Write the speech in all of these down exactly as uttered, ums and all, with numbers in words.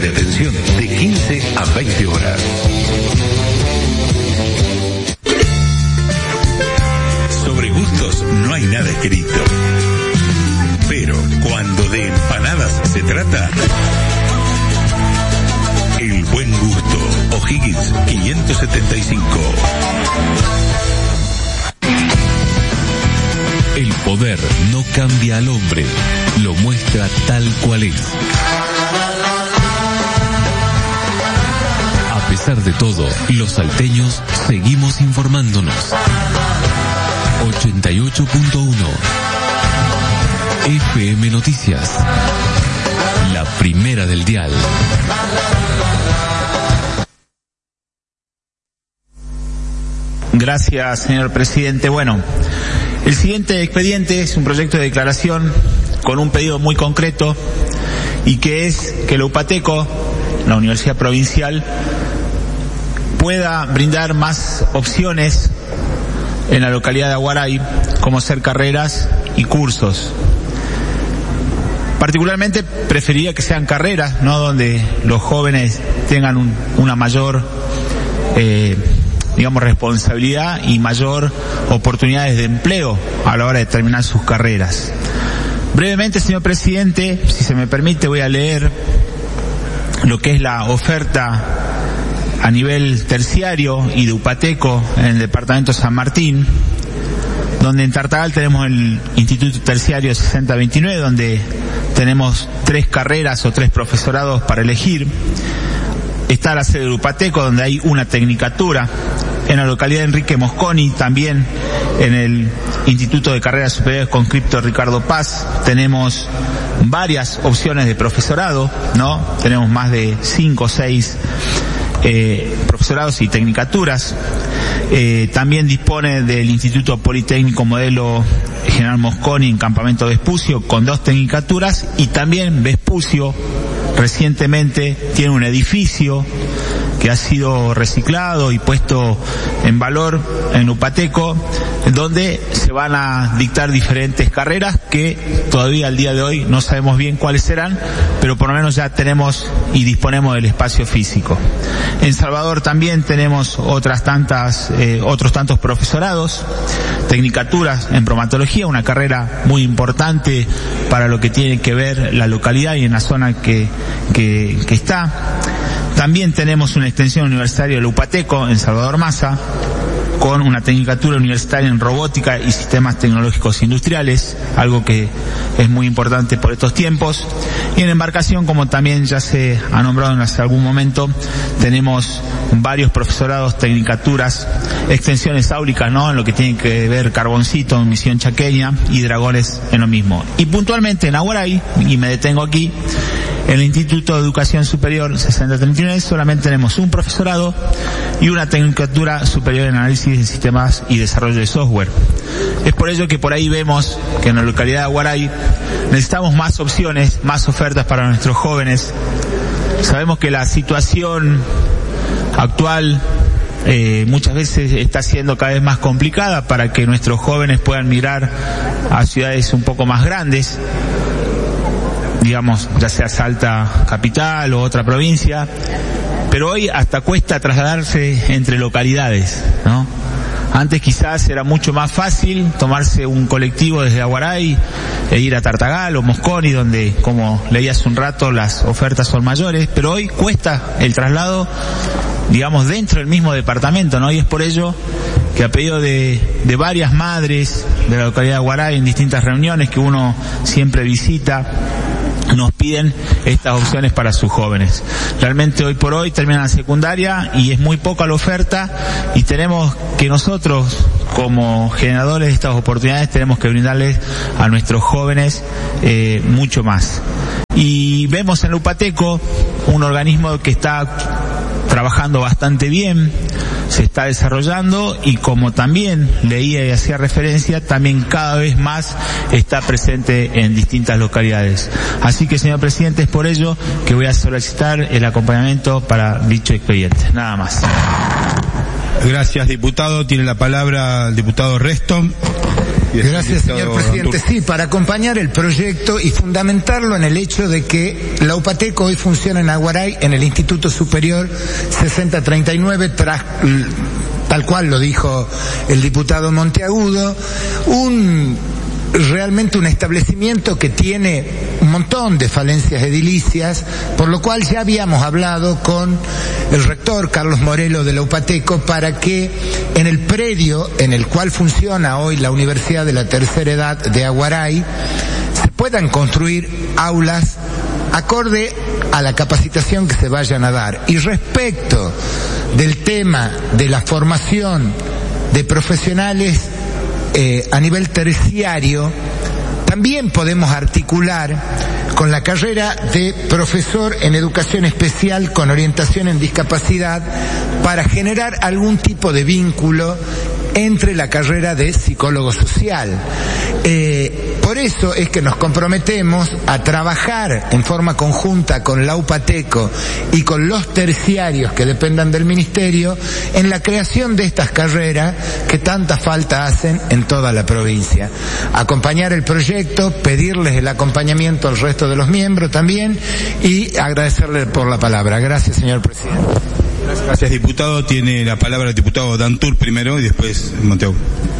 de atención de quince a veinte horas. Sobre gustos no hay nada escrito. Pero cuando de empanadas se trata, El Buen Gusto, O'Higgins quinientos setenta y cinco. El poder no cambia al hombre, lo muestra tal cual es. A pesar de todo, los salteños seguimos informándonos. ochenta y ocho punto uno F M Noticias, la primera del dial. Gracias, señor presidente. Bueno, el siguiente expediente es un proyecto de declaración con un pedido muy concreto y que es que la UPATECO, la Universidad Provincial, pueda brindar más opciones en la localidad de Aguaray, como hacer carreras y cursos. Particularmente preferiría que sean carreras, ¿no?, donde los jóvenes tengan un, una mayor eh, digamos, responsabilidad y mayor oportunidades de empleo a la hora de terminar sus carreras. Brevemente, señor presidente, si se me permite, voy a leer lo que es la oferta a nivel terciario y de UPATECO en el departamento de San Martín, donde en Tartagal tenemos el Instituto Terciario sesenta veintinueve, donde tenemos tres carreras o tres profesorados para elegir. Está la sede de UPATECO, donde hay una tecnicatura. En la localidad de Enrique Mosconi, también en el Instituto de Carreras Superiores Conscripto Ricardo Paz, tenemos varias opciones de profesorado, ¿no? Tenemos más de cinco o seis eh, profesorados y tecnicaturas. Eh, también dispone del Instituto Politécnico Modelo General Mosconi en Campamento Vespucio, con dos tecnicaturas, y también Vespucio recientemente tiene un edificio que ha sido reciclado y puesto en valor en UPATECO, donde se van a dictar diferentes carreras que todavía al día de hoy no sabemos bien cuáles serán, pero por lo menos ya tenemos y disponemos del espacio físico. En Salvador también tenemos otras tantas, eh, otros tantos profesorados, tecnicaturas en bromatología, una carrera muy importante para lo que tiene que ver la localidad y en la zona que, que, que está. También tenemos una extensión universitaria de la UPATECO en Salvador Maza, con una tecnicatura universitaria en robótica y sistemas tecnológicos industriales, algo que es muy importante por estos tiempos. Y en embarcación, como también ya se ha nombrado en hace algún momento, tenemos varios profesorados, tecnicaturas, extensiones áulicas, ¿no?, en lo que tiene que ver Carboncito en Misión Chaqueña y Dragones en lo mismo. Y puntualmente en Aguaray, y me detengo aquí, en el Instituto de Educación Superior sesenta treinta y nueve solamente tenemos un profesorado y una tecnicatura superior en análisis de sistemas y desarrollo de software. Es por ello que por ahí vemos que en la localidad de Aguaray necesitamos más opciones, más ofertas para nuestros jóvenes. Sabemos que la situación actual eh, muchas veces está siendo cada vez más complicada para que nuestros jóvenes puedan migrar a ciudades un poco más grandes, digamos, ya sea Salta capital o otra provincia, pero hoy hasta cuesta trasladarse entre localidades, ¿no? Antes quizás era mucho más fácil tomarse un colectivo desde Aguaray e ir a Tartagal o Mosconi, donde, como leí hace un rato, las ofertas son mayores, pero hoy cuesta el traslado, digamos, dentro del mismo departamento, ¿no? Y es por ello que a pedido de, de varias madres de la localidad de Aguaray en distintas reuniones que uno siempre visita, nos piden estas opciones para sus jóvenes. Realmente hoy por hoy terminan la secundaria y es muy poca la oferta, y tenemos que nosotros, como generadores de estas oportunidades, tenemos que brindarles a nuestros jóvenes eh, mucho más. Y vemos en la UPATECO un organismo que está trabajando bastante bien, se está desarrollando, y como también leía y hacía referencia, también cada vez más está presente en distintas localidades. Así que, señor presidente, es por ello que voy a solicitar el acompañamiento para dicho expediente. Nada más. Gracias, diputado. Tiene la palabra el diputado Reston. Gracias, señor presidente. Sí, para acompañar el proyecto y fundamentarlo en el hecho de que la UPATECO hoy funciona en Aguaray, en el Instituto Superior sesenta treinta y nueve, tras, tal cual lo dijo el diputado Monteagudo, un realmente un establecimiento que tiene un montón de falencias edilicias, por lo cual ya habíamos hablado con el rector Carlos Morelo de la UPATECO para que en el predio en el cual funciona hoy la Universidad de la Tercera Edad de Aguaray se puedan construir aulas acorde a la capacitación que se vayan a dar. Y respecto del tema de la formación de profesionales Eh, a nivel terciario, también podemos articular con la carrera de profesor en educación especial con orientación en discapacidad para generar algún tipo de vínculo entre la carrera de psicólogo social. Eh, por eso es que nos comprometemos a trabajar en forma conjunta con la UPATECO y con los terciarios que dependan del ministerio en la creación de estas carreras que tanta falta hacen en toda la provincia. Acompañar el proyecto, pedirles el acompañamiento al resto de los miembros también y agradecerle por la palabra. Gracias, señor presidente. Gracias, diputado. Tiene la palabra el diputado Dantur primero y después Monteagudo.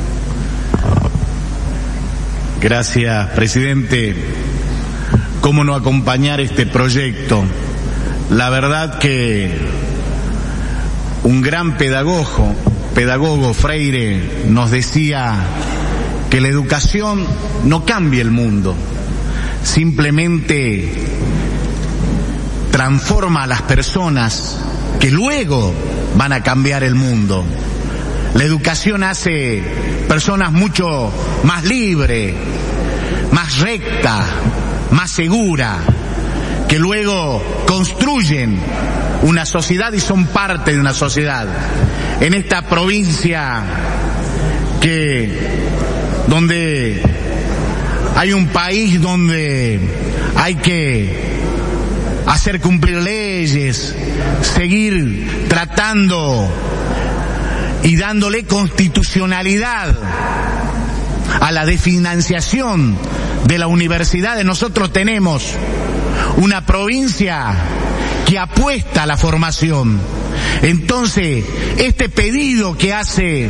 Gracias, presidente. ¿Cómo no acompañar este proyecto? La verdad que un gran pedagogo, pedagogo Freire, nos decía que la educación no cambia el mundo, simplemente transforma a las personas que luego van a cambiar el mundo. La educación hace personas mucho más libres, más rectas, más seguras, que luego construyen una sociedad y son parte de una sociedad. En esta provincia que, donde hay un país donde hay que hacer cumplir leyes, seguir tratando y dándole constitucionalidad a la desfinanciación de la universidad. Nosotros tenemos una provincia que apuesta a la formación. Entonces, este pedido que hace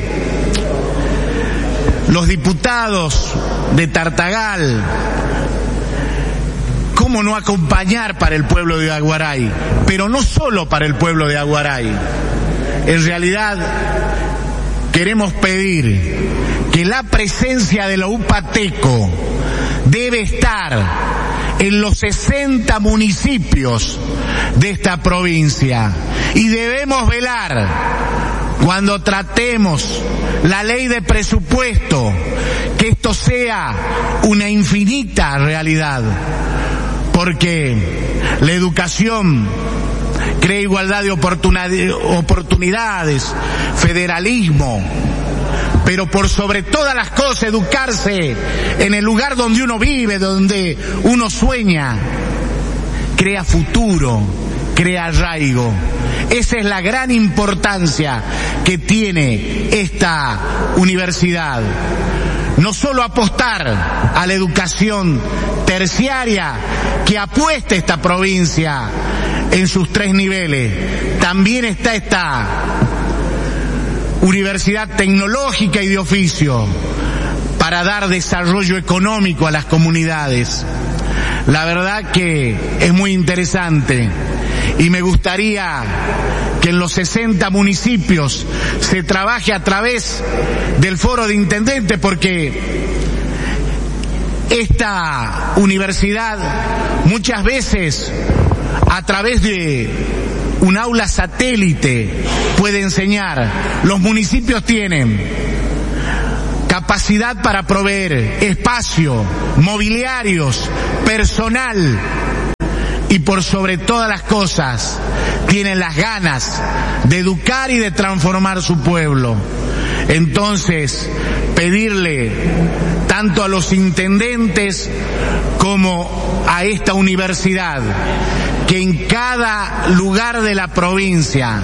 los diputados de Tartagal, ¿cómo no acompañar para el pueblo de Aguaray? Pero no solo para el pueblo de Aguaray. En realidad, queremos pedir que la presencia de la UPATECO debe estar en los sesenta municipios de esta provincia. Y debemos velar, cuando tratemos la ley de presupuesto, que esto sea una infinita realidad. Porque la educación crea igualdad de oportunidades, federalismo, pero por sobre todas las cosas educarse en el lugar donde uno vive, donde uno sueña, crea futuro, crea arraigo. Esa es la gran importancia que tiene esta universidad. No solo apostar a la educación terciaria que apuesta esta provincia en sus tres niveles, también está esta universidad tecnológica y de oficio para dar desarrollo económico a las comunidades. La verdad que es muy interesante y me gustaría que en los sesenta municipios se trabaje a través del foro de intendentes, porque esta universidad muchas veces a través de un aula satélite puede enseñar. Los municipios tienen capacidad para proveer espacio, mobiliarios, personal y por sobre todas las cosas tienen las ganas de educar y de transformar su pueblo. Entonces, pedirle tanto a los intendentes como a esta universidad que en cada lugar de la provincia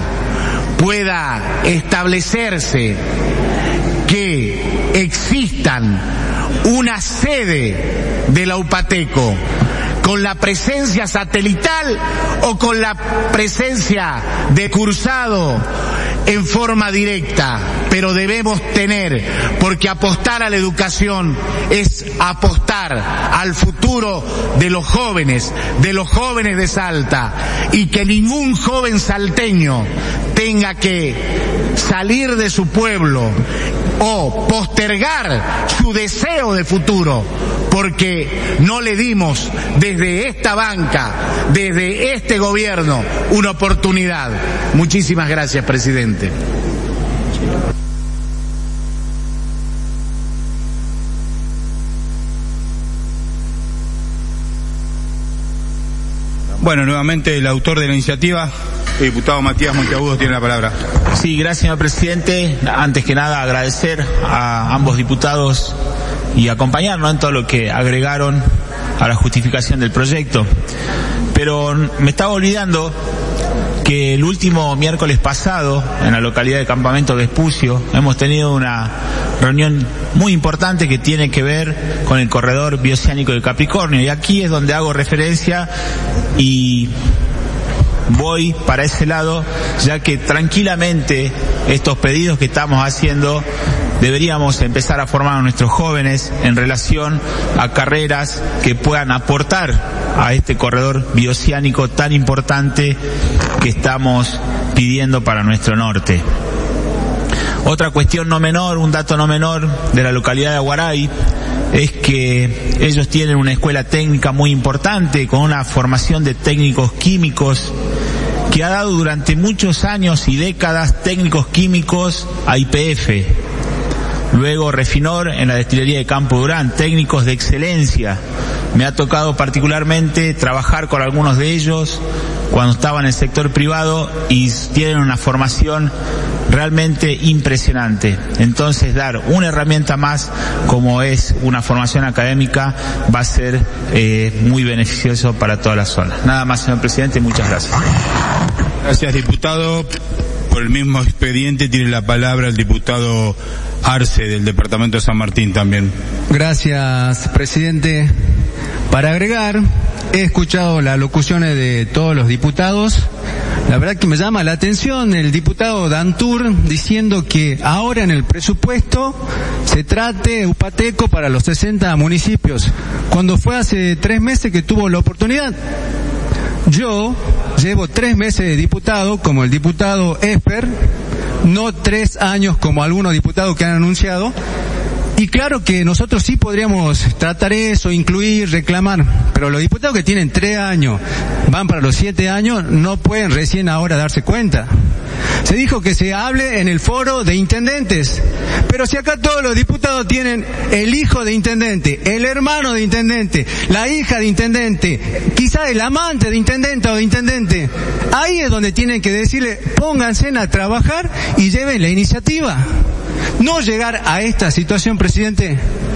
pueda establecerse que existan una sede de la Upateco, con la presencia satelital o con la presencia de cursado en forma directa, pero debemos tener, porque apostar a la educación es apostar al futuro de los jóvenes, de los jóvenes de Salta, y que ningún joven salteño tenga que salir de su pueblo o postergar su deseo de futuro, porque no le dimos desde esta banca, desde este gobierno, una oportunidad. Muchísimas gracias, presidente. Bueno, nuevamente el autor de la iniciativa, el diputado Matías Monteagudo, tiene la palabra. Sí, gracias, señor presidente. Antes que nada, agradecer a ambos diputados y acompañarnos en todo lo que agregaron a la justificación del proyecto. Pero me estaba olvidando que el último miércoles pasado, en la localidad de Campamento Vespucio, hemos tenido una reunión muy importante que tiene que ver con el corredor bioceánico de Capricornio, y aquí es donde hago referencia y voy para ese lado, ya que tranquilamente estos pedidos que estamos haciendo deberíamos empezar a formar a nuestros jóvenes en relación a carreras que puedan aportar a este corredor bioceánico tan importante que estamos pidiendo para nuestro norte. Otra cuestión no menor, un dato no menor de la localidad de Aguaray, es que ellos tienen una escuela técnica muy importante con una formación de técnicos químicos que ha dado durante muchos años y décadas técnicos químicos a Y P F. Luego Refinor en la destilería de Campo Durán, técnicos de excelencia. Me ha tocado particularmente trabajar con algunos de ellos cuando estaba en el sector privado y tienen una formación realmente impresionante. Entonces dar una herramienta más como es una formación académica va a ser eh, muy beneficioso para toda la zona. Nada más, señor presidente, muchas gracias. Gracias, diputado. Por el mismo expediente tiene la palabra el diputado Arce del departamento de San Martín también. Gracias, presidente. Para agregar, he escuchado las locuciones de todos los diputados. La verdad que me llama la atención el diputado Dantur diciendo que ahora en el presupuesto se trate Upateco para los sesenta municipios, cuando fue hace tres meses que tuvo la oportunidad. Yo llevo tres meses de diputado, como el diputado Esper, no tres años como algunos diputados que han anunciado, y claro que nosotros sí podríamos tratar eso, incluir, reclamar, pero los diputados que tienen tres años, van para los siete años, no pueden recién ahora darse cuenta. Se dijo que se hable en el foro de intendentes, pero si acá todos los diputados tienen el hijo de intendente, el hermano de intendente, la hija de intendente, quizá el amante de intendente o de intendente, ahí es donde tienen que decirle, pónganse a trabajar y lleven la iniciativa. No llegar a esta situación, presidente.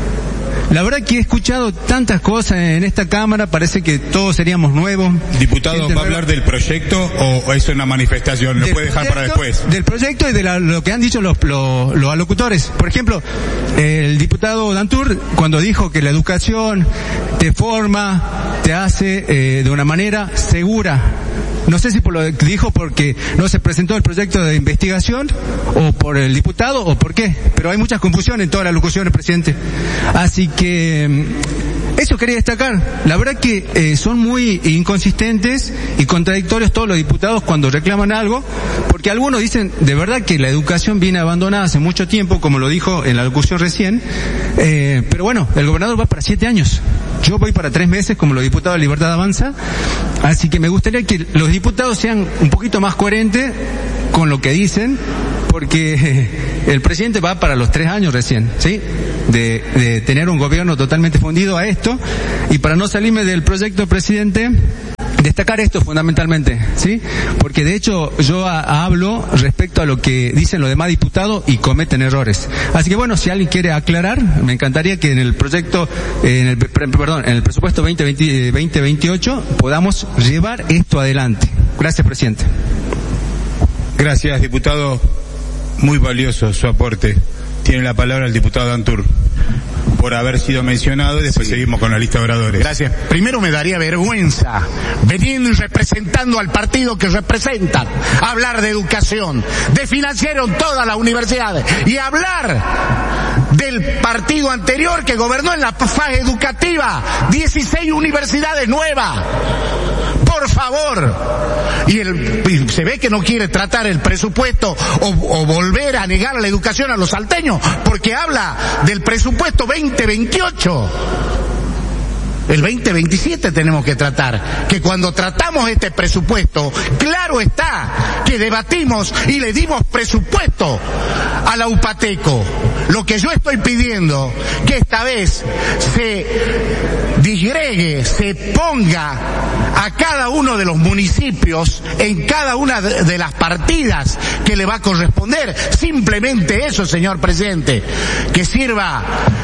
La verdad que he escuchado tantas cosas en esta Cámara, parece que todos seríamos nuevos. Diputado, ¿va a hablar del proyecto o es una manifestación? ¿Lo puede dejar para después? Del proyecto y de la, lo que han dicho los, los, los alocutores. Por ejemplo, el diputado Dantur, cuando dijo que la educación te forma, te hace eh, de una manera segura. No sé si por lo que dijo porque no se presentó el proyecto de investigación o por el diputado o por qué, pero hay muchas confusiones en todas las locuciones, presidente. Así que eso quería destacar. La verdad que eh, son muy inconsistentes y contradictorios todos los diputados cuando reclaman algo, porque algunos dicen de verdad que la educación viene abandonada hace mucho tiempo, como lo dijo en la locución recién, eh, pero bueno, el gobernador va para siete años. Yo voy para tres meses como los diputados de Libertad Avanza, así que me gustaría que los diputados sean un poquito más coherentes con lo que dicen, porque el presidente va para los tres años recién, ¿sí? De, de tener un gobierno totalmente fundido a esto, y para no salirme del proyecto, presidente, destacar esto fundamentalmente, ¿sí? Porque de hecho yo a, hablo respecto a lo que dicen los demás diputados y cometen errores. Así que bueno, si alguien quiere aclarar, me encantaría que en el proyecto, en el, perdón, en el presupuesto veinte veintiocho podamos llevar esto adelante. Gracias, presidente. Gracias, diputado. Muy valioso su aporte. Tiene la palabra el diputado Dantur. por haber sido mencionado y después sí. Seguimos con la lista de oradores. Gracias. Primero me daría vergüenza venir representando al partido que representan, hablar de educación, de financiaron todas las universidades y hablar del partido anterior que gobernó en la fase educativa, dieciséis universidades nuevas. Por favor. Y, el, y se ve que no quiere tratar el presupuesto o, o volver a negar la educación a los salteños porque habla del presupuesto veinte veintiocho. El veinte veintisiete tenemos que tratar, que cuando tratamos este presupuesto, claro está que debatimos y le dimos presupuesto a la UPATECO. Lo que yo estoy pidiendo, que esta vez se disgregue, se ponga a cada uno de los municipios en cada una de las partidas que le va a corresponder. Simplemente eso, señor presidente, que sirva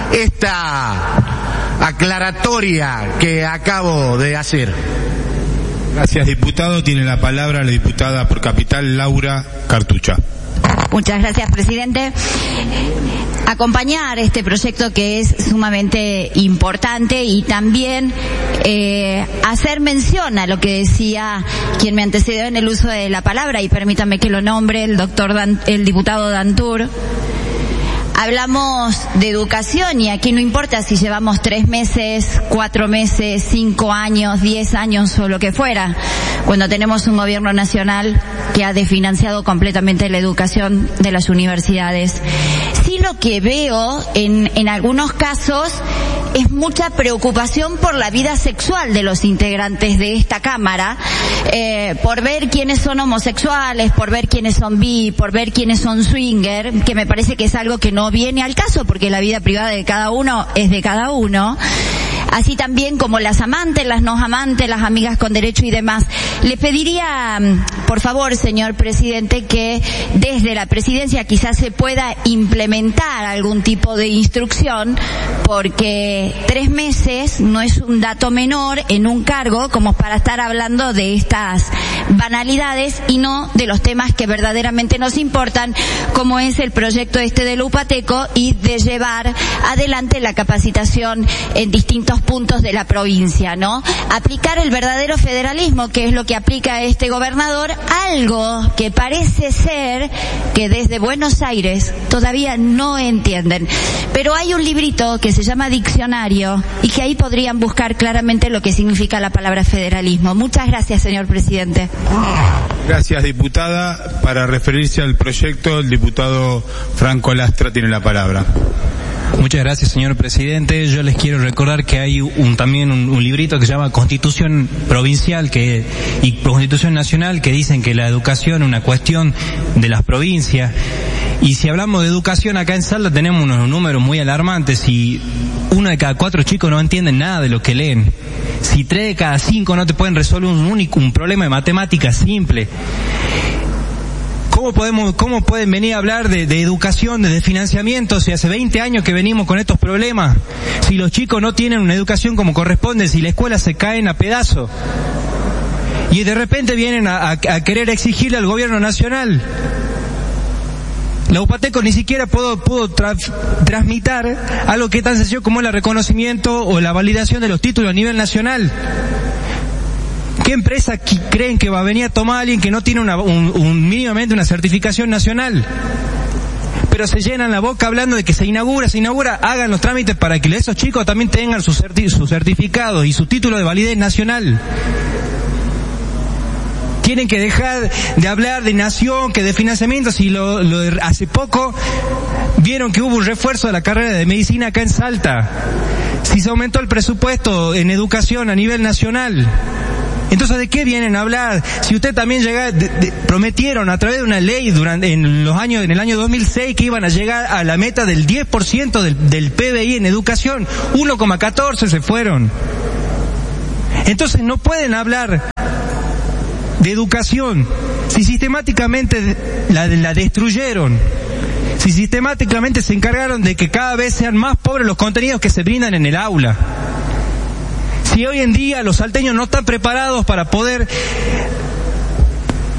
esta aclaratoria que acabo de hacer. Gracias, diputado. Tiene la palabra la diputada por Capital, Laura Cartucha. Muchas gracias, presidente. Acompañar este proyecto que es sumamente importante y también eh, hacer mención a lo que decía quien me antecedió en el uso de la palabra, y permítame que lo nombre, el doctor Dan, el diputado Dantur. Hablamos de educación y aquí no importa si llevamos tres meses, cuatro meses, cinco años, diez años o lo que fuera, cuando tenemos un gobierno nacional que ha desfinanciado completamente la educación de las universidades. Sí, lo que veo en, en algunos casos es mucha preocupación por la vida sexual de los integrantes de esta Cámara, eh, por ver quiénes son homosexuales, por ver quiénes son bi, por ver quiénes son swinger, que me parece que es algo que no viene al caso porque la vida privada de cada uno es de cada uno. Así también como las amantes, las no amantes, las amigas con derecho y demás. Le pediría, por favor, señor presidente, que desde la presidencia quizás se pueda implementar algún tipo de instrucción, porque tres meses no es un dato menor en un cargo como para estar hablando de estas banalidades y no de los temas que verdaderamente nos importan, como es el proyecto este del UPATECO y de llevar adelante la capacitación en distintos puntos de la provincia, ¿no? Aplicar el verdadero federalismo, que es lo que aplica este gobernador, algo que parece ser que desde Buenos Aires todavía no entienden. Pero hay un librito que se llama Diccionario y que ahí podrían buscar claramente lo que significa la palabra federalismo. Muchas gracias, señor presidente. Gracias, diputada. Para referirse al proyecto, el diputado Franco Lastra tiene la palabra. Muchas gracias, señor presidente. Yo les quiero recordar que hay un, también un, un librito que se llama Constitución Provincial que, y Constitución Nacional, que dicen que la educación es una cuestión de las provincias. Y si hablamos de educación, acá en Salta tenemos unos números muy alarmantes y uno de cada cuatro chicos no entienden nada de lo que leen. Si tres de cada cinco no te pueden resolver un único, un problema de matemáticas simple. ¿Cómo podemos, cómo pueden venir a hablar de, de educación, de financiamiento, si hace veinte años que venimos con estos problemas? Si los chicos no tienen una educación como corresponde, si la escuela se caen a pedazos. Y de repente vienen a, a, a querer exigirle al gobierno nacional. La UPATECO ni siquiera pudo, pudo tra- transmitir algo que es tan sencillo como el reconocimiento o la validación de los títulos a nivel nacional. ¿Qué empresa creen que va a venir a tomar a alguien que no tiene una, un, un, mínimamente una certificación nacional? Pero se llenan la boca hablando de que se inaugura, se inaugura, hagan los trámites para que esos chicos también tengan su, certi- su certificado y su título de validez nacional. Tienen que dejar de hablar de nación, que de financiamiento. Si lo, lo de hace poco vieron que hubo un refuerzo de la carrera de medicina acá en Salta. Si se aumentó el presupuesto en educación a nivel nacional. Entonces, ¿de qué vienen a hablar? Si usted también llega, de, de, prometieron a través de una ley durante en los años en el año dos mil seis que iban a llegar a la meta del diez por ciento del, del P B I en educación, uno coma catorce se fueron. Entonces no pueden hablar de educación si sistemáticamente la, la destruyeron, si sistemáticamente se encargaron de que cada vez sean más pobres los contenidos que se brindan en el aula. Si hoy en día los salteños no están preparados para poder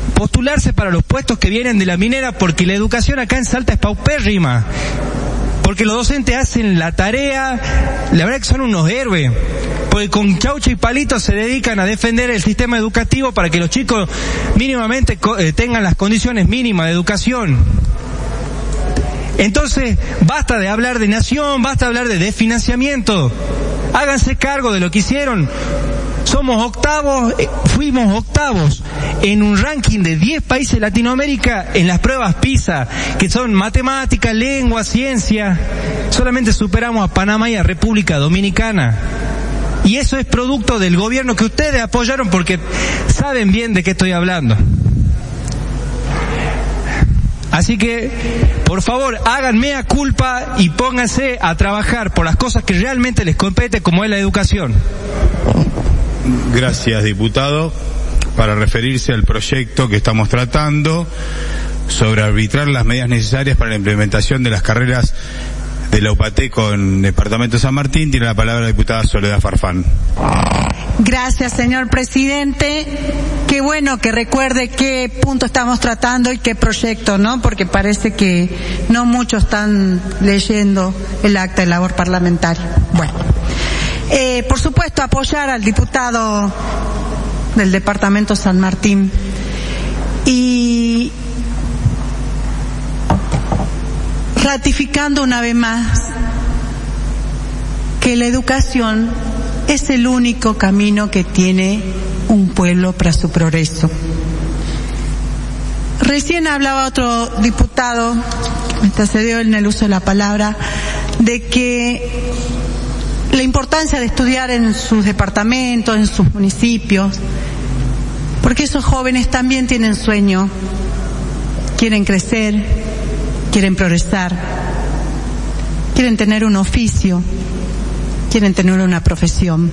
postularse para los puestos que vienen de la minera, porque la educación acá en Salta es paupérrima, porque los docentes hacen la tarea, la verdad que son unos héroes, porque con chaucho y palito se dedican a defender el sistema educativo para que los chicos mínimamente eh, tengan las condiciones mínimas de educación. Entonces, basta de hablar de nación, basta de hablar de desfinanciamiento. Háganse cargo de lo que hicieron. Somos octavos, eh, fuimos octavos en un ranking de diez países de Latinoamérica en las pruebas PISA, que son matemática, lengua, ciencia. Solamente superamos a Panamá y a República Dominicana. Y eso es producto del gobierno que ustedes apoyaron, porque saben bien de qué estoy hablando. Así que, por favor, hagan mea culpa y pónganse a trabajar por las cosas que realmente les compete, como es la educación. Gracias, diputado. Para referirse al proyecto que estamos tratando sobre arbitrar las medidas necesarias para la implementación de las carreras de la UPATECO en el departamento de San Martín, tiene la palabra la diputada Soledad Farfán. Gracias, señor presidente. Qué bueno que recuerde qué punto estamos tratando y qué proyecto, ¿no? Porque parece que no muchos están leyendo el acta de labor parlamentaria. Bueno, eh, por supuesto, apoyar al diputado del departamento San Martín y ratificando una vez más que la educación es el único camino que tiene un pueblo para su progreso. Recién hablaba otro diputado, me antecedió en el uso de la palabra, de que la importancia de estudiar en sus departamentos, en sus municipios, porque esos jóvenes también tienen sueño, quieren crecer, quieren progresar, quieren tener un oficio, quieren tener una profesión.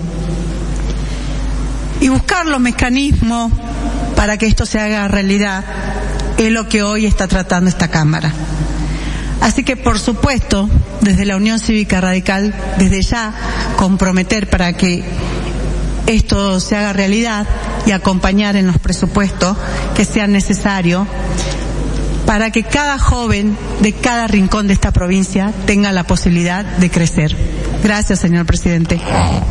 Y buscar los mecanismos para que esto se haga realidad es lo que hoy está tratando esta Cámara. Así que, por supuesto, desde la Unión Cívica Radical, desde ya comprometer para que esto se haga realidad y acompañar en los presupuestos que sean necesarios para que cada joven de cada rincón de esta provincia tenga la posibilidad de crecer. Gracias, señor presidente.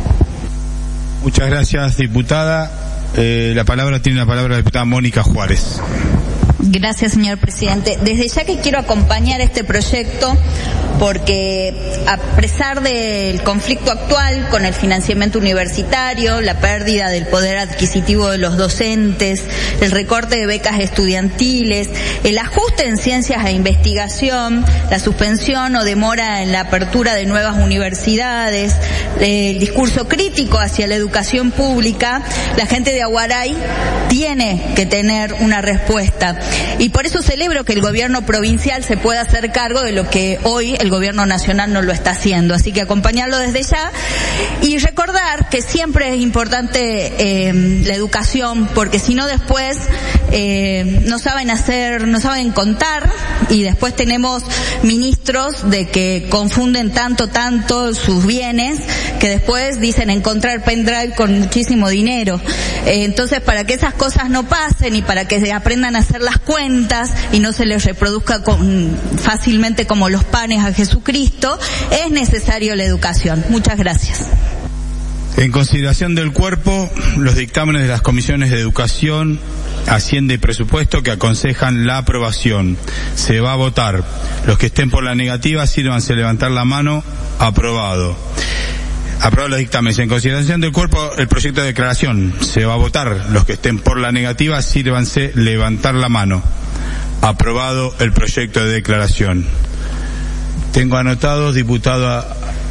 Muchas gracias, diputada. Eh, la palabra tiene la palabra la diputada Mónica Juárez. Gracias, señor presidente. Desde ya que quiero acompañar este proyecto porque a pesar del conflicto actual con el financiamiento universitario, la pérdida del poder adquisitivo de los docentes, el recorte de becas estudiantiles, el ajuste en ciencias e investigación, la suspensión o demora en la apertura de nuevas universidades, el discurso crítico hacia la educación pública, la gente de Aguaray tiene que tener una respuesta. Y por eso celebro que el gobierno provincial se pueda hacer cargo de lo que hoy el gobierno nacional no lo está haciendo. Así que acompañarlo desde ya y recordar que siempre es importante eh, la educación, porque si no después eh, no saben hacer, no saben contar, y después tenemos ministros de que confunden tanto, tanto sus bienes, que después dicen encontrar pendrive con muchísimo dinero. Eh, entonces, para que esas cosas no pasen y para que se aprendan a hacer las cuentas y no se les reproduzca con, fácilmente como los panes a Jesucristo, es necesario la educación. Muchas gracias. En consideración del cuerpo, los dictámenes de las comisiones de educación, Hacienda y Presupuesto que aconsejan la aprobación. Se va a votar. Los que estén por la negativa, sírvanse levantar la mano. Aprobado. Aprobado los dictámenes. En consideración del cuerpo, el proyecto de declaración. Se va a votar. Los que estén por la negativa, sírvanse levantar la mano. Aprobado el proyecto de declaración. Tengo anotados, diputado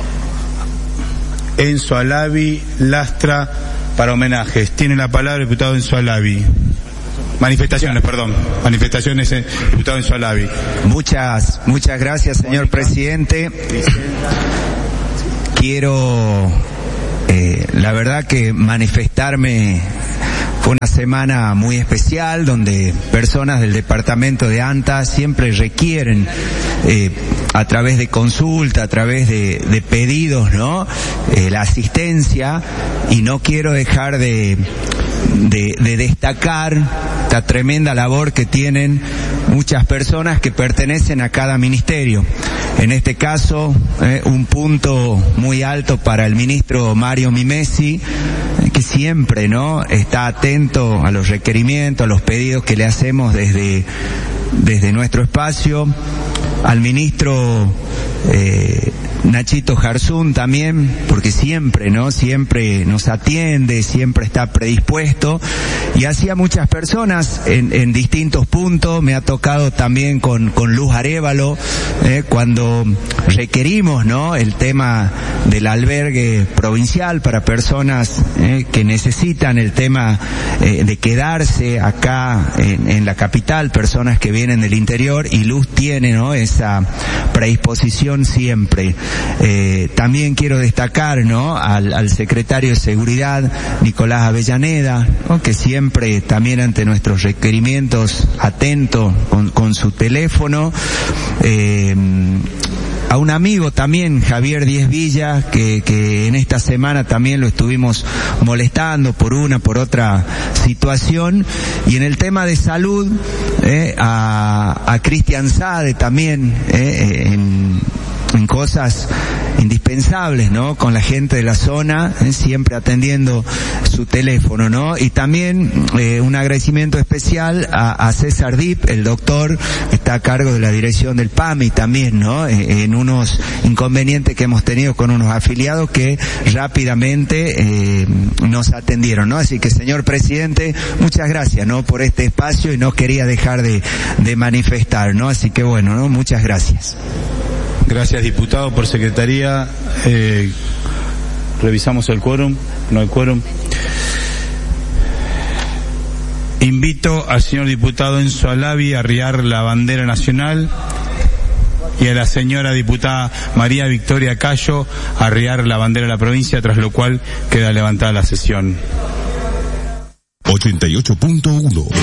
Enzo Alavi, Lastra, para homenajes. Tiene la palabra el diputado Enzo Alavi. Manifestaciones, perdón. Manifestaciones, eh, diputado Enzo Alavi. Muchas, muchas gracias, señor presidente. Quiero, eh, la verdad que manifestarme. Fue una semana muy especial donde personas del departamento de ANTA siempre requieren, eh, a través de consulta, a través de, de pedidos, ¿no? Eh, la asistencia, y no quiero dejar de, de, de destacar esta tremenda labor que tienen muchas personas que pertenecen a cada ministerio. En este caso, eh, un punto muy alto para el ministro Mario Mimesi, eh, que siempre, ¿no?, está atento a los requerimientos, a los pedidos que le hacemos desde, desde nuestro espacio. Al ministro eh, Nachito Jarzún también, porque siempre, ¿no? Siempre nos atiende, siempre está predispuesto, y así a muchas personas en, en distintos puntos. Me ha tocado también con, con Luz Arévalo, eh, cuando requerimos, ¿no?, el tema del albergue provincial para personas eh, que necesitan el tema eh, de quedarse acá en, en la capital, personas que vienen del interior, y Luz tiene, ¿no?, esa predisposición siempre. Eh, también quiero destacar, ¿no?, al, al secretario de Seguridad, Nicolás Avellaneda, ¿no?, que siempre también ante nuestros requerimientos atento con, con su teléfono. Eh, a un amigo también, Javier Díez Villa, que, que en esta semana también lo estuvimos molestando por una, por otra situación. Y en el tema de salud, eh, a, a Cristian Sade también, eh, en, en cosas indispensables, ¿no?, con la gente de la zona, eh, siempre atendiendo su teléfono, ¿no? Y también eh, un agradecimiento especial a, a César Dip, el doctor, que está a cargo de la dirección del P A M I también, ¿no?, eh, en unos inconvenientes que hemos tenido con unos afiliados que rápidamente eh, nos atendieron, ¿no? Así que, señor presidente, muchas gracias, ¿no?, por este espacio, y no quería dejar de, de manifestar, ¿no? Así que bueno, ¿no?, muchas gracias. Gracias, diputado. Por secretaría, eh, revisamos el quórum. No hay quórum. Invito al señor diputado Enzo Alavi a arriar la bandera nacional y a la señora diputada María Victoria Cayo a arriar la bandera de la provincia, tras lo cual queda levantada la sesión. ochenta y ocho punto uno